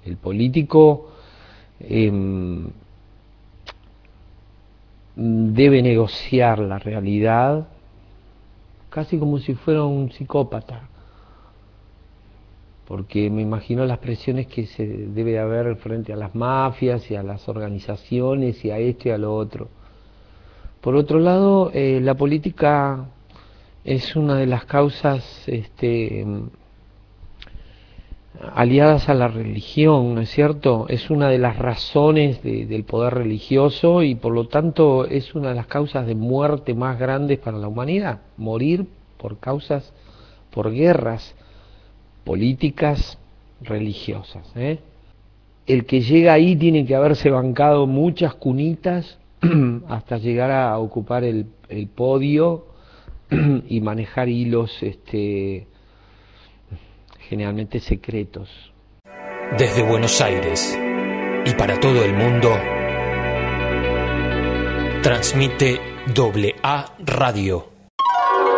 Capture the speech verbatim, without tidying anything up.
El político eh, debe negociar la realidad casi como si fuera un psicópata, porque me imagino las presiones que se debe haber frente a las mafias y a las organizaciones y a esto y a lo otro. Por otro lado, eh, la política es una de las causas este, aliadas a la religión, ¿no es cierto? Es una de las razones de, del poder religioso y por lo tanto es una de las causas de muerte más grandes para la humanidad. Morir por causas, por guerras políticas religiosas, ¿eh? El que llega ahí tiene que haberse bancado muchas cunitas hasta llegar a ocupar el, el podio y manejar hilos este, generalmente secretos. Desde Buenos Aires y para todo el mundo, transmite Doble A Radio.